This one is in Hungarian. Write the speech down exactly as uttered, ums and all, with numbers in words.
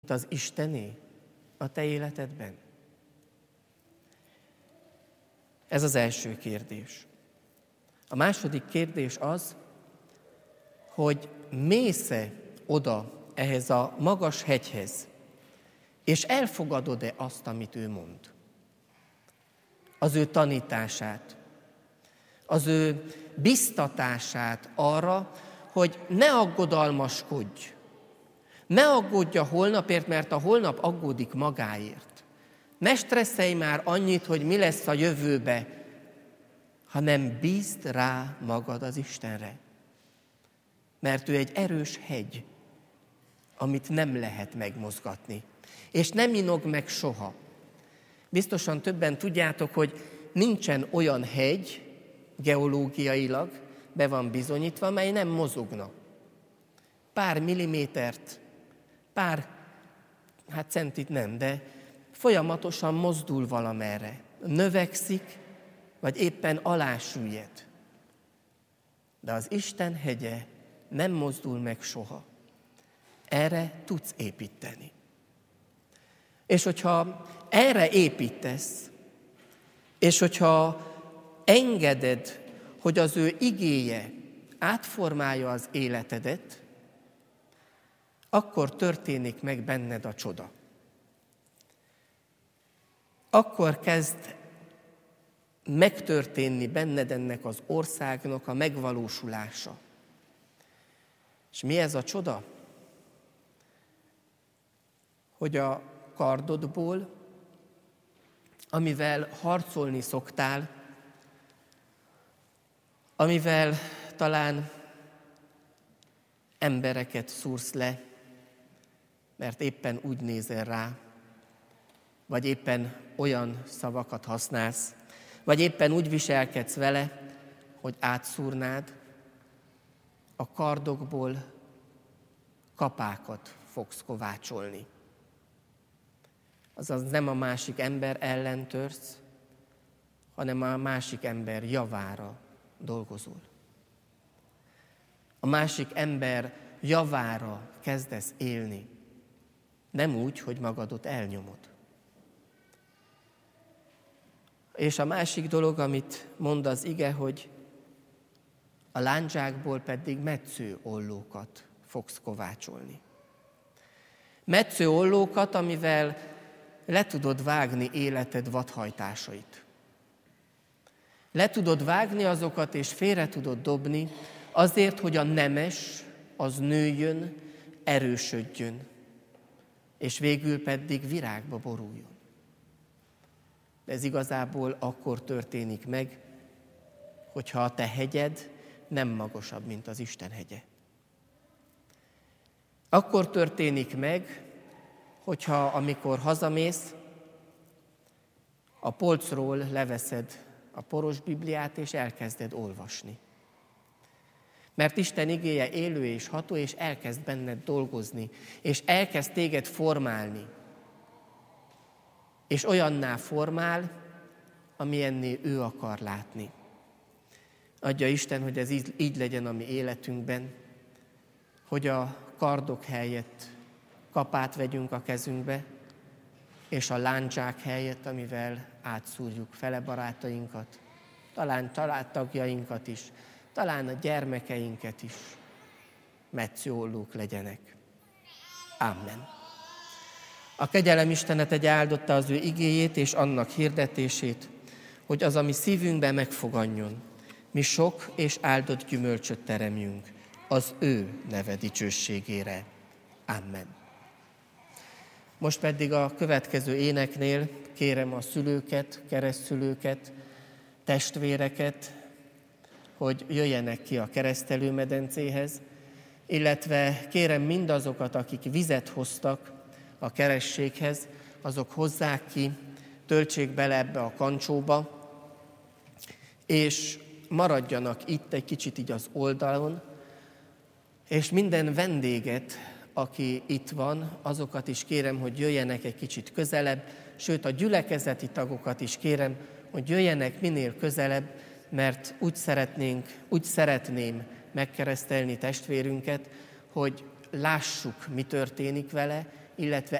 az Istené a te életedben? Ez az első kérdés. A második kérdés az, hogy mész-e oda ehhez a magas hegyhez, és elfogadod-e azt, amit ő mond? Az ő tanítását, az ő biztatását arra, hogy ne aggodalmaskodj, ne aggódj a holnapért, mert a holnap aggódik magáért. Ne stresszelj már annyit, hogy mi lesz a jövőbe, hanem bízd rá magad az Istenre. Mert ő egy erős hegy, amit nem lehet megmozgatni, és nem inog meg soha. Biztosan többen tudjátok, hogy nincsen olyan hegy, geológiailag be van bizonyítva, mely nem mozogna. Pár millimétert, pár, hát centit nem, de folyamatosan mozdul valamerre. Növekszik, vagy éppen alásüllyed. De az Isten hegye nem mozdul meg soha. Erre tudsz építeni. És hogyha erre építesz, és hogyha engeded, hogy az ő igéje átformálja az életedet, akkor történik meg benned a csoda. Akkor kezd megtörténni benned ennek az országnak a megvalósulása. És mi ez a csoda? Hogy a kardodból, amivel harcolni szoktál, amivel talán embereket szúrsz le, mert éppen úgy nézel rá, vagy éppen olyan szavakat használsz, vagy éppen úgy viselkedsz vele, hogy átszúrnád, a kardokból kapákat fogsz kovácsolni. Azaz nem a másik ember ellen törsz, hanem a másik ember javára dolgozol. A másik ember javára kezdesz élni, nem úgy, hogy magadot elnyomod. És a másik dolog, amit mond az ige, hogy a lándzsákból pedig metsző ollókat fogsz kovácsolni. Metsző ollókat, amivel le tudod vágni életed vadhajtásait. Le tudod vágni azokat, és félre tudod dobni, azért, hogy a nemes, az nőjön, erősödjön, és végül pedig virágba boruljon. De ez igazából akkor történik meg, hogyha a te hegyed nem magasabb, mint az Isten hegye. Akkor történik meg, hogyha amikor hazamész, a polcról leveszed a poros Bibliát, és elkezded olvasni. Mert Isten igéje élő és ható, és elkezd benned dolgozni, és elkezd téged formálni. És olyanná formál, amilyenné ő akar látni. Adja Isten, hogy ez így, így legyen a mi életünkben, hogy a kardok helyett kapát vegyünk a kezünkbe, és a lándzsák helyett, amivel átszúrjuk fele barátainkat, talán családtagjainkat is, talán a gyermekeinket is, metszőollók legyenek. Amen. A kegyelem Istene tegye áldotta az ő igéjét és annak hirdetését, hogy az, ami szívünkben megfoganjon, mi sok és áldott gyümölcsöt teremjünk az ő neve dicsőségére. Amen. Most pedig a következő éneknél kérem a szülőket, keresztszülőket, testvéreket, hogy jöjjenek ki a keresztelőmedencéhez, illetve kérem mindazokat, akik vizet hoztak a kerességhez, azok hozzák ki, töltsék bele ebbe a kancsóba, és maradjanak itt egy kicsit így az oldalon, és minden vendéget, aki itt van, azokat is kérem, hogy jöjjenek egy kicsit közelebb, sőt a gyülekezeti tagokat is kérem, hogy jöjjenek minél közelebb, mert úgy szeretnénk, úgy szeretném megkeresztelni testvérünket, hogy lássuk, mi történik vele, illetve